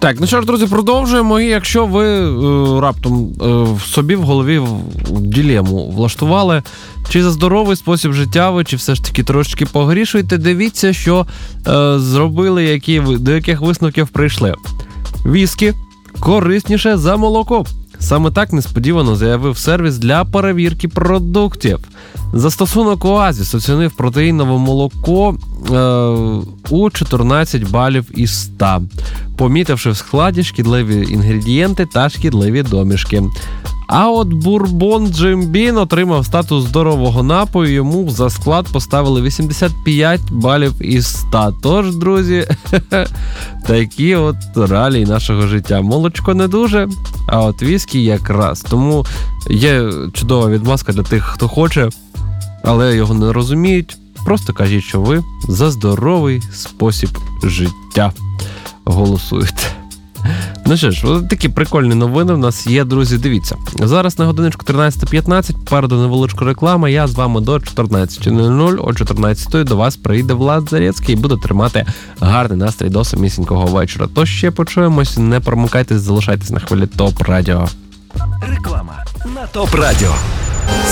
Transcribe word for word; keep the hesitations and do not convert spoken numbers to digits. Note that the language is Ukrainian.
Так, ну що ж, друзі, продовжуємо. І якщо ви е, раптом е, в собі в голові в, в дилему влаштували, чи за здоровий спосіб життя ви, чи все ж таки трошечки погрішуєте, дивіться, що е, зробили, які, до яких висновків прийшли. Віскі корисніше за молоко. Саме так несподівано заявив сервіс для перевірки продуктів. Застосунок Оазіс оцінив протеїнове молоко е, у чотирнадцять балів із ста, помітивши в складі шкідливі інгредієнти та шкідливі домішки. А от бурбон Джим Бін отримав статус здорового напою, йому за склад поставили вісімдесят п'ять балів із ста. Тож, друзі, такі от реалії нашого життя. Молочко не дуже, а от віскі якраз. Тому є чудова відмазка для тих, хто хоче, але його не розуміють. Просто кажіть, що ви за здоровий спосіб життя голосуєте. Ну що ж, ось такі прикольні новини в нас є, друзі, дивіться. Зараз на годиночку тринадцята п'ятнадцять, попереду невеличка реклама, я з вами до чотирнадцяти нуль нуль, о чотирнадцятій до вас прийде Влад Зарецький і буде тримати гарний настрій до самісінького вечора. То ще почуємось, не промикайтесь, залишайтесь на хвилі ТОП Радіо. Реклама на ТОП Радіо.